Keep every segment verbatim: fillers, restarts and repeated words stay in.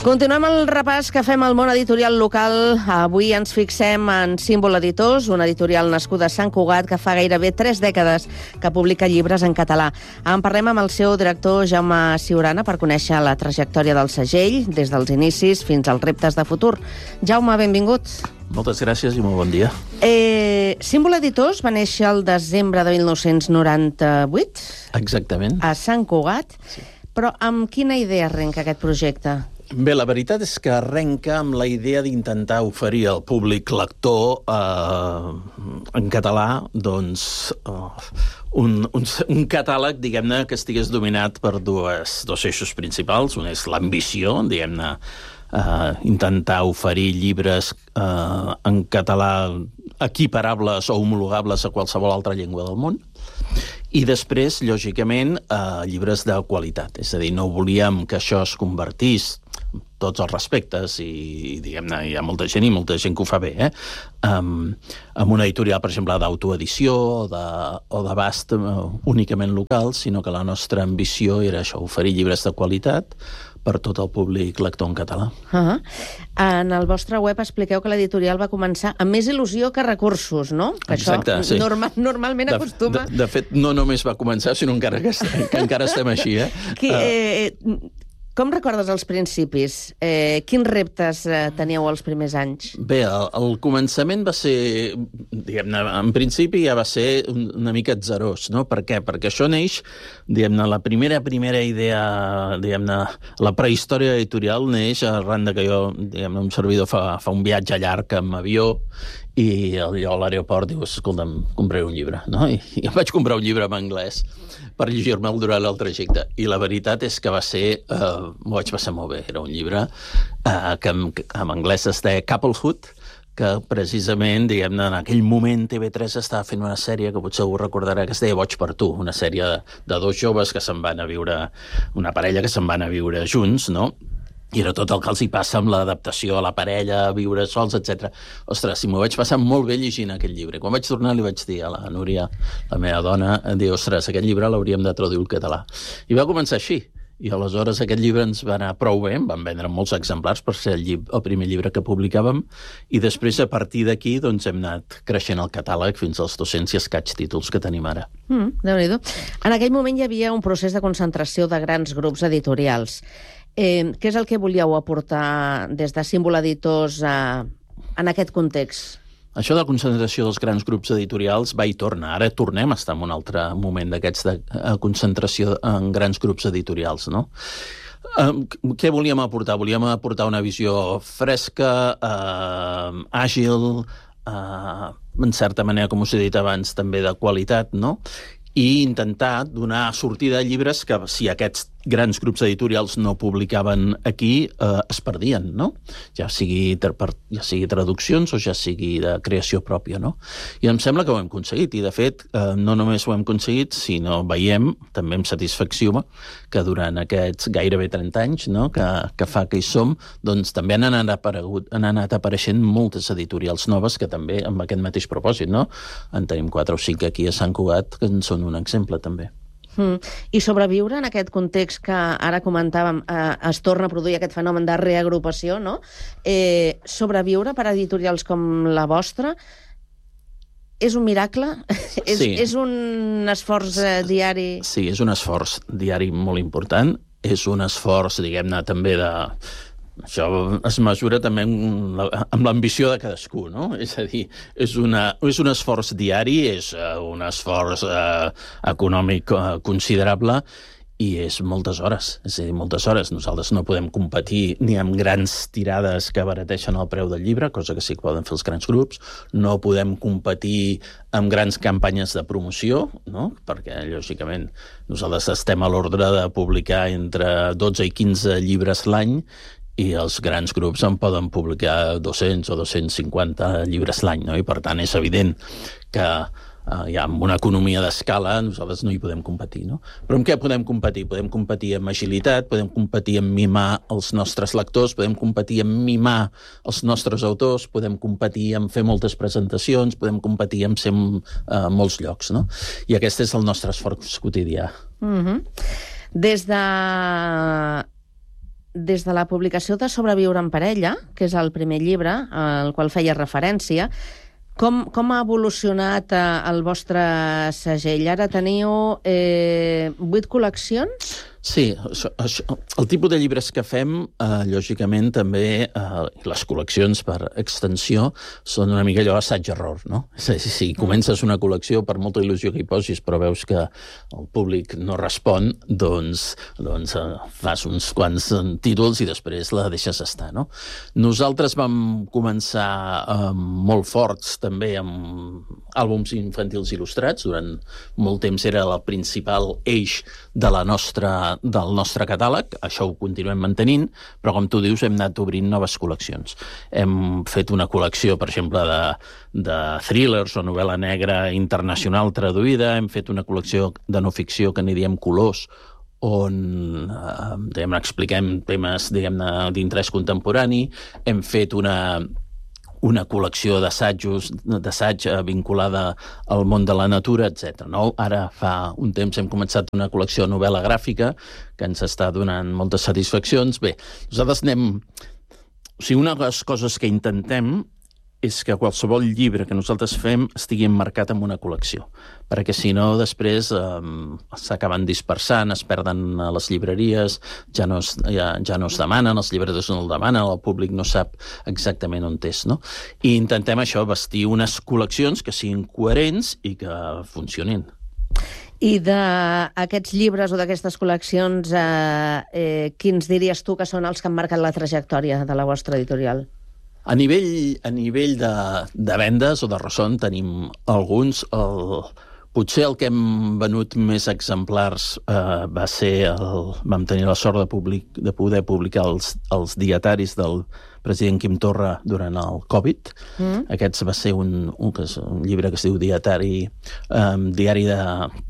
Continuem el repàs que fem al món editorial local. Avui ens fixem en Símbol Editors, una editorial nascuda a Sant Cugat que fa gairebé tres dècades que publica llibres en català. En parlem amb el seu director, Jaume Ciurana, per conèixer la trajectòria del segell, des dels inicis fins als reptes de futur. Jaume, benvingut. Moltes gràcies i molt bon dia. Eh, Símbol Editors va néixer el desembre de mil nou-cents noranta-vuit. Exactament. A Sant Cugat. Sí. Però amb quina idea arrenca aquest projecte? Bé, la veritat és que arrenca amb la idea d'intentar oferir al públic lector eh, en català doncs, eh, un, un, un catàleg, diguem-ne, que estigués dominat per dues, dos eixos principals. Un és l'ambició, diguem-ne, eh, intentar oferir llibres eh, en català equiparables o homologables a qualsevol altra llengua del món. I després, lògicament, eh, llibres de qualitat. És a dir, no volíem que això es convertís, tots els respectes, i diguem-ne, hi ha molta gent i molta gent que ho fa bé, eh? Um, amb una editorial, per exemple, d'autoedició o de, o d'abast uh, únicament local, sinó que la nostra ambició era això, oferir llibres de qualitat per tot el públic lector en català. Uh-huh. En el vostre web expliqueu que l'editorial va començar amb més il·lusió que recursos, no? Que Exacte, això sí. normal, normalment de, acostuma... De, de fet, no només va començar, sinó encara que, que encara estem així, eh? Qui, eh, com recordes els principis? Eh, quins reptes eh, teníeu els primers anys? Bé, el, el començament va ser, diguem-ne, en principi ja va ser una mica atzarós, no? Per què? Perquè això neix, diguem-ne, la primera, primera idea, diguem-ne, la prehistòria editorial neix arran de que jo, diguem-ne, un servidor fa, fa un viatge llarg amb avió i allò a l'aeroport dius, escolta'm, compraré un llibre, no? I, i em vaig comprar un llibre en anglès per llegir-me'l durant el trajecte. I la veritat és que va ser... Eh, m'ho vaig passar molt bé. Era un llibre eh, que, en, que en anglès es deia Couplehood, que precisament, diguem-ne, en aquell moment T V tres estava fent una sèrie que potser ho recordarà, que es deia Boig per tu, una sèrie de, de dos joves que se'n van a viure, una parella que se'n van a viure junts, no? I era tot el que els hi passa amb l'adaptació a la parella, a viure sols, etcètera. Ostres, si m'ho vaig passar molt bé llegint aquest llibre. Quan vaig tornar li vaig dir a la Núria, la meva dona, dir, ostres, aquest llibre l'hauríem de traduir al català. I va començar així. I aleshores aquest llibre ens va anar prou bé, en van vendre molts exemplars per ser el, llibre, el primer llibre que publicàvem, i després a partir d'aquí doncs, hem anat creixent el catàleg fins als dos-cents i escaig títols que tenim ara. Mm, Déu-n'hi-do. En aquell moment hi havia un procés de concentració de grans grups editorials. Eh, què és el que volíeu aportar des de Símbol Editors a, en aquest context? Això de la concentració dels grans grups editorials va i torna. Ara tornem a estar en un altre moment d'aquests de concentració en grans grups editorials, no? Eh, què volíem aportar? Volíem aportar una visió fresca, eh, àgil, eh, en certa manera, com us he dit abans, també de qualitat, no? I intentar donar sortida a llibres que, si aquests grans grups editorials no publicaven aquí, eh, es perdien, no? Ja sigui, ja sigui traduccions o ja sigui de creació pròpia, no? I em sembla que ho hem aconseguit, i de fet, eh, no només ho hem aconseguit, sinó veiem, també amb satisfacció, que durant aquests gairebé trenta anys, no?, que, que fa que hi som, doncs també han anat, aparegut, han anat apareixent moltes editorials noves que també amb aquest mateix propòsit, no? En tenim quatre o cinc aquí a Sant Cugat que en són un exemple també. Mm. I sobreviure en aquest context que ara comentàvem, eh, es torna a produir aquest fenomen de reagrupació, no? Eh, sobreviure per editorials com la vostra és un miracle? és, sí. és un esforç eh, diari? Sí, és un esforç diari molt important. És un esforç, diguem-ne, també de... Això es mesura també amb l'ambició de cadascú, no? És a dir, és, una, és un esforç diari, és un esforç eh, econòmic eh, considerable, i és moltes hores, és a dir, moltes hores. Nosaltres no podem competir ni amb grans tirades que abarateixen el preu del llibre, cosa que sí que poden fer els grans grups, no podem competir amb grans campanyes de promoció, no? Perquè, lògicament, nosaltres estem a l'ordre de publicar entre dotze i quinze llibres l'any, i els grans grups en poden publicar dos-cents o dos-cents cinquanta llibres l'any, no? I per tant és evident que eh, ja amb una economia d'escala nosaltres no hi podem competir, no? Però amb què podem competir? Podem competir amb agilitat, podem competir amb mimar els nostres lectors, podem competir amb mimar els nostres autors, podem competir amb fer moltes presentacions, podem competir amb ser en eh, molts llocs, no? I aquest és el nostre esforç quotidià. Mm-hmm. Des de... des de la publicació de Sobreviure en parella, que és el primer llibre al qual feia referència, com, com ha evolucionat eh, el vostre segell? Ara teniu eh, vuit col·leccions? Sí, això, això, el tipus de llibres que fem, eh, lògicament, també, eh, les col·leccions per extensió, són una mica allò assaig-error, no? Si, si comences una col·lecció, per molta il·lusió que hi posis, però veus que el públic no respon, doncs, doncs eh, fas uns quants títols i després la deixes estar, no? Nosaltres vam començar eh, molt forts, també, amb àlbums infantils il·lustrats. Durant molt temps era el principal eix de la nostra del nostre catàleg, això ho continuem mantenint, però com tu dius hem anat obrint noves col·leccions. Hem fet una col·lecció, per exemple, de, de thrillers o novel·la negra internacional traduïda, hem fet una col·lecció de no ficció que n'hi diem Colors, on eh, diguem, expliquem temes d'interès contemporani, hem fet una una col·lecció d'assajos, d'assaig vinculada al món de la natura, etcètera. No? Ara fa un temps hem començat una col·lecció de novel·la gràfica que ens està donant moltes satisfaccions. Bé, nosaltres anem... O sigui, una de les coses que intentem és que qualsevol llibre que nosaltres fem estigui emmarcat en una col·lecció, perquè si no després eh, s'acaben dispersant, es perden a les llibreries, ja no es, ja, ja no es demanen, els llibreters no el demanen, el públic no sap exactament on és, no? I intentem això, vestir unes col·leccions que siguin coherents i que funcionin. I d'aquests llibres o d'aquestes col·leccions, eh, eh, quins diries tu que són els que han marcat la trajectòria de la vostra editorial? A nivell, a nivell de, de vendes o de ressò tenim alguns. El, potser el que hem venut més exemplars eh, va ser... El, vam tenir la sort de, public, de poder publicar els, els dietaris del president Quim Torra durant el Covid. Mm. Aquest va ser un, un, un llibre que es diu Dietari, eh, diari de...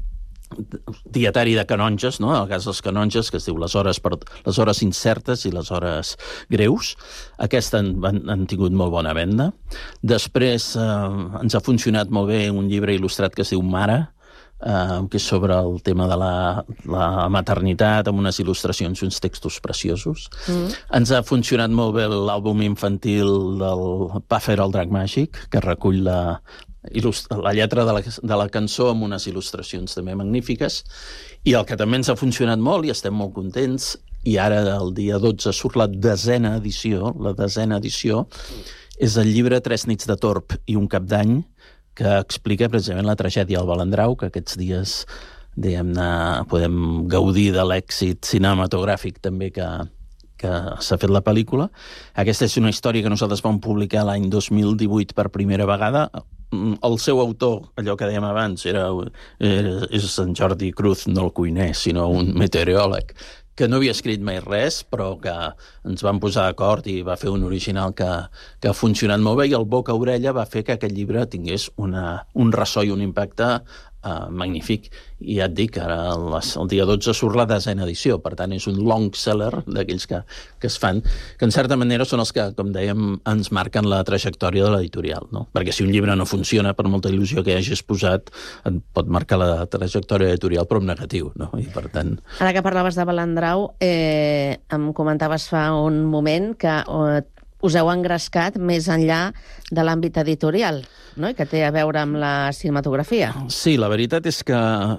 dietari de canonges, no? En el cas dels canonges, que es diu les hores, per, les hores incertes i les hores greus. Aquest han, han tingut molt bona venda. Després eh, ens ha funcionat molt bé un llibre il·lustrat que es diu Mare, eh, que és sobre el tema de la, la maternitat, amb unes il·lustracions i uns textos preciosos. Mm. Ens ha funcionat molt bé l'àlbum infantil del Puffer el drac màgic, que recull la la lletra de la, de la cançó amb unes il·lustracions també magnífiques, i el que també ens ha funcionat molt i estem molt contents, i ara el dia dotze surt la desena edició, la desena edició és el llibre Tres nits de torb i un cap d'any, que explica precisament la tragèdia al Balandrau, que aquests dies diguem-ne, podem gaudir de l'èxit cinematogràfic també que, que s'ha fet la pel·lícula. Aquesta és una història que nosaltres vam publicar l'any dos mil divuit per primera vegada. El seu autor, allò que dèiem abans, era, era, és en Jordi Cruz, no el cuiner, sinó un meteoròleg, que no havia escrit mai res, però que ens vam posar d'acord i va fer un original que, que ha funcionat molt bé, i el boca-orella va fer que aquest llibre tingués una, un ressò i un impacte Uh, magnífic. I ja et dic, ara el, el dia dotze surt la desena edició, per tant és un long seller d'aquells que, que es fan, que en certa manera són els que, com dèiem, ens marquen la trajectòria de l'editorial, no? Perquè si un llibre no funciona, per molta il·lusió que hagis posat, et pot marcar la trajectòria editorial, però en negatiu, no? I per tant... Ara que parlaves de Balandrau, eh, em comentaves fa un moment que eh, us heu engrescat més enllà de l'àmbit editorial, no? I que té a veure amb la cinematografia. Sí, la veritat és que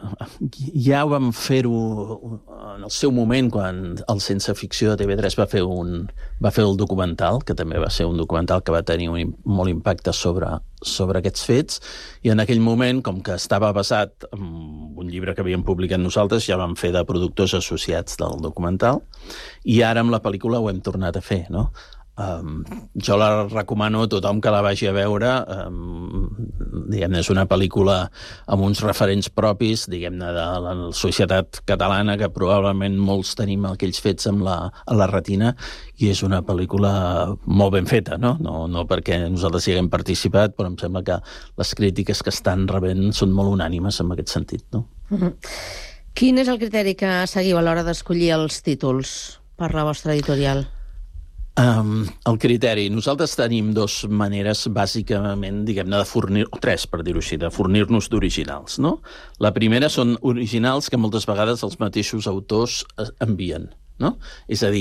ja vam fer-ho en el seu moment, quan el Sense Ficció de T V tres va fer, un, va fer el documental, que també va ser un documental que va tenir un, molt impacte sobre, sobre aquests fets, i en aquell moment, com que estava basat en un llibre que havíem publicat nosaltres, ja vam fer de productors associats del documental, i ara amb la pel·lícula ho hem tornat a fer, no? Um, jo la recomano a tothom que la vagi a veure. Um, diguem-ne, és una pel·lícula amb uns referents propis, diguem-ne, de la societat catalana, que probablement molts tenim aquells fets amb la, a la retina, i és una pel·lícula molt ben feta, no? No, no perquè nosaltres hi haguem participat, però em sembla que les crítiques que estan rebent són molt unànimes en aquest sentit, no? Mm-hmm. Quin és el criteri que seguiu a l'hora d'escollir els títols per la vostra editorial? Um, el criteri. Nosaltres tenim dues maneres, bàsicament, diguem-ne, de fornir, o tres, per dir-ho així, de fornir-nos d'originals, no? La primera són originals que moltes vegades els mateixos autors envien, no? És a dir,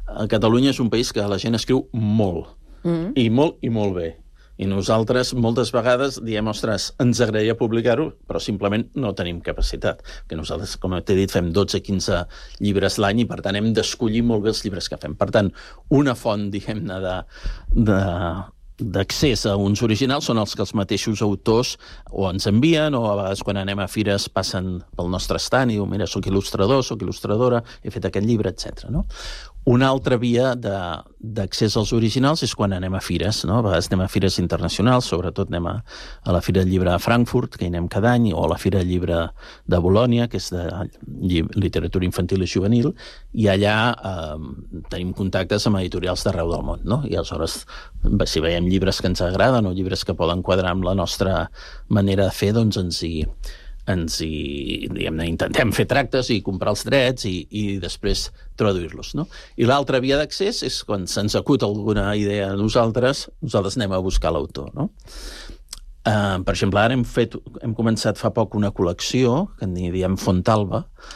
Catalunya és un país que la gent escriu molt, mm. i molt i molt bé. I nosaltres moltes vegades diem, ostres, ens agradaria publicar-ho, però simplement no tenim capacitat. Que nosaltres, com t'he dit, fem dotze a quinze llibres l'any i, per tant, hem d'escollir molt bé els llibres que fem. Per tant, una font, diguem-ne, de... de d'accés a uns originals són els que els mateixos autors o ens envien o a vegades quan anem a fires passen pel nostre estant i diuen, mira, soc il·lustrador, soc il·lustradora, he fet aquest llibre, etcètera. No? Una altra via d'accés als originals és quan anem a fires, no? A vegades anem a fires internacionals, sobretot anem a, a la Fira del Llibre de Frankfurt, que hi anem cada any, o a la Fira del Llibre de Bolònia, que és de literatura infantil i juvenil, i allà eh, tenim contactes amb editorials d'arreu del món, no? I aleshores, si veiem llibres que ens agraden o llibres que poden quadrar amb la nostra manera de fer, doncs ens hi, ens hi diguem-ne, intentem fer tractes i comprar els drets i, i després traduir-los, no? I l'altra via d'accés és quan se'ns acut alguna idea a nosaltres, nosaltres anem a buscar l'autor, no? Uh, per exemple, ara hem, fet, hem començat fa poc una col·lecció que en diem Fontalba,